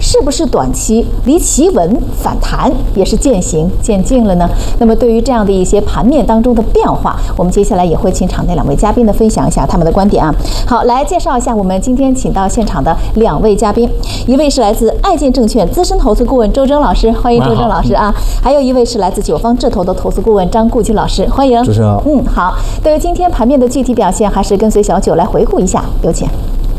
是不是短期离企稳反弹也是渐行渐近了呢？那么对于这样的一些盘面当中的变化，我们接下来也会请场内2位嘉宾呢分享一下他们的观点啊。好，来介绍一下我们今天请到现场的2位嘉宾，一位是来自爱建证券资深投资顾问周征老师，欢迎周征老师啊。还有一位是来自九方智投的投资顾问张顾基老师，欢迎。 主持人好。 好，对于今天盘面的具体表现，还是跟随小九来回顾一下，有请。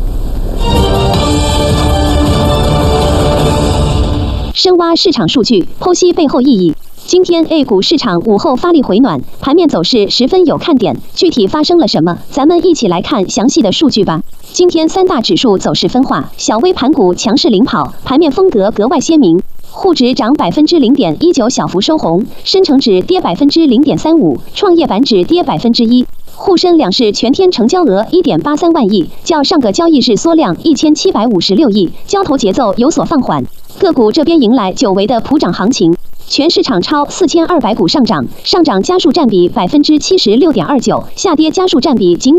深挖市场数据，剖析背后意义。今天 A 股市场午后发力回暖，盘面走势十分有看点。具体发生了什么？咱们一起来看详细的数据吧。今天3大指数走势分化，小微盘股强势领跑，盘面风格格外鲜明。沪指涨0.19%，小幅收红；深成指跌0.35%，创业板指跌1%。沪深两市全天成交额1.83万亿，较上个交易日缩量1756亿，交投节奏有所放缓。个股这边迎来久违的普涨行情。全市场超4200股上涨，上涨家数占比76.29%，下跌家数占比仅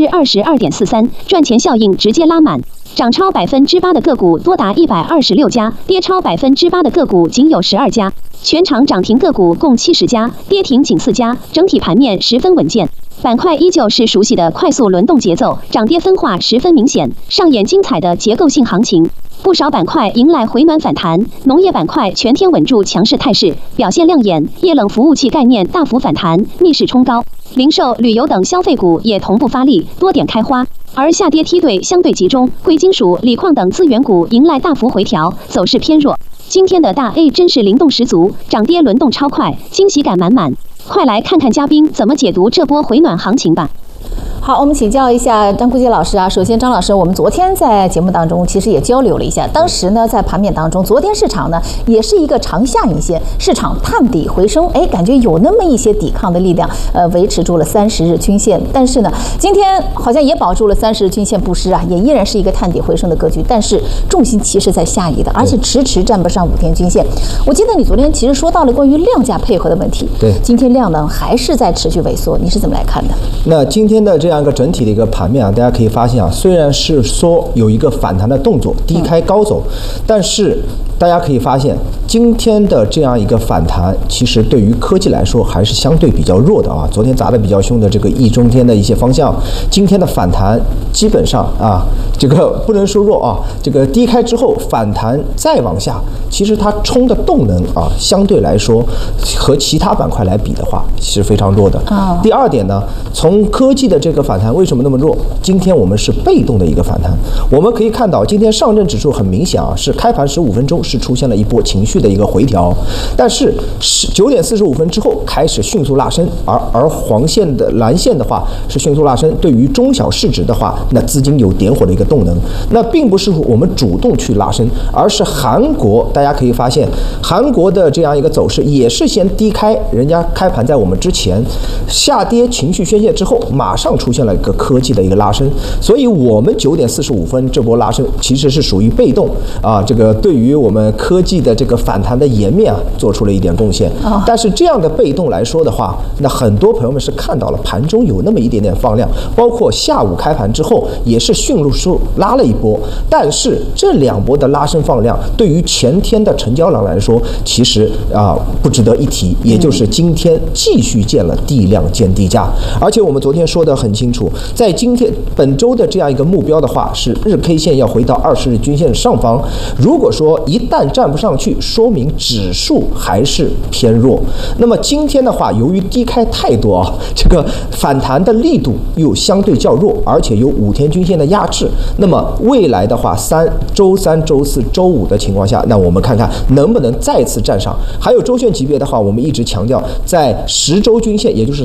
22.43%，赚钱效应直接拉满。涨超8%的个股多达126家，跌超8%的个股仅有12家。全场涨停个股共70家，跌停仅4家，整体盘面十分稳健。板块依旧是熟悉的快速轮动节奏，涨跌分化十分明显，上演精彩的结构性行情。不少板块迎来回暖反弹，农业板块全天稳住强势态势，表现亮眼。液冷服务器概念大幅反弹，逆势冲高。零售、旅游等消费股也同步发力，多点开花。而下跌梯队相对集中，贵金属、锂矿等资源股迎来大幅回调，走势偏弱。今天的大 A 真是灵动十足，涨跌轮动超快，惊喜感满满。快来看看嘉宾怎么解读这波回暖行情吧。 好，我们请教一下张顾基老师啊。首先，张老师，我们昨天在节目当中其实也交流了一下，当时呢在盘面当中，昨天市场呢也是一个长下影线，市场探底回升，感觉有那么一些抵抗的力量，维持住了30日均线。但是呢，今天好像也保住了30日均线不失啊，也依然是一个探底回升的格局，但是重心其实在下移的，而且迟迟站不上5天均线。我记得你昨天其实说到了关于量价配合的问题， 对， 今天量呢还是在持续萎缩，你是怎么来看的？ 那今天的这样一个整体的一个盘面啊，大家可以发现啊，虽然是说有一个反弹的动作，低开高走，但是大家可以发现今天的这样一个反弹，其实对于科技来说还是相对比较弱的啊。昨天砸得比较凶的这个易中天的一些方向，今天的反弹基本上啊，这个不能说弱啊，这个低开之后反弹再往下，其实它冲的动能啊，相对来说和其他板块来比的话是非常弱的。第二点呢，从科技的这个反弹为什么那么弱？今天我们是被动的一个反弹，我们可以看到今天上证指数很明显啊，是开盘15分钟是出现了一波情绪的一个回调，但是9点45分之后开始迅速拉升，而黄线的蓝线的话是迅速拉升，对于中小市值的话，那资金有点火的一个动能，那并不是我们主动去拉升，而是韩国，大家可以发现韩国的这样一个走势也是先低开，人家开盘在我们之前下跌情绪宣泄之后，马上出现了一个科技的一个拉升，所以我们9点45分这波拉升其实是属于被动啊，这个对于我们科技的这个反弹的颜面啊，做出了一点贡献。但是这样的被动来说的话，那很多朋友们是看到了盘中有那么一点点放量，包括下午开盘之后也是迅速拉了一波，但是这2波的拉升放量对于前天的成交量来说，其实不值得一提，也就是今天继续见了地量见地价，而且我们昨天说得很清楚，在今天本周的这样一个目标的话，是日 K 线要回到20日均线上方。如果说一旦站不上去，说明指数还是偏弱。那么今天的话，由于低开太多啊，这个反弹的力度又相对较弱，而且有5天均线的压制。那么未来的话，周三、周四、周五的情况下，那我们看看能不能再次站上。还有周线级别的话，我们一直强调在10周均线，也就是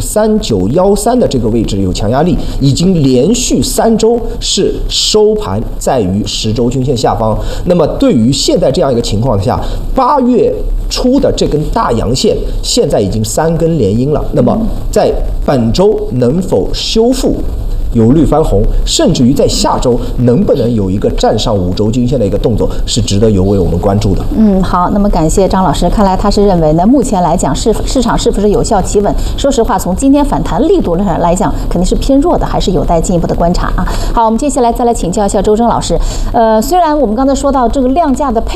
3913的这个位置有强压力，已经连续3周是收盘在于10周均线下方。那么对于现在这样一个情况下，8月初的这根大阳线现在已经3根连阴了，那么在本周能否修复有绿翻红，甚至于在下周能不能有一个站上5周均线的一个动作，是值得为我们关注的。 好，那么感谢张老师，看来他是认为呢，目前来讲市场是不是有效企稳？说实话，从今天反弹力度上来讲，肯定是偏弱的，还是有待进一步的观察啊。好，我们接下来再来请教一下周征老师。虽然我们刚才说到这个量价的配